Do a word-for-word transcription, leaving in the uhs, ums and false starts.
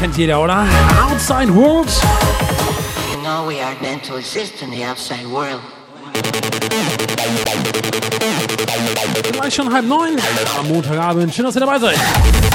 kennt jeder, oder? Outside World. You know we are meant to exist in the outside world. Gleich schon halb neun am Montagabend. Schön, dass ihr dabei seid.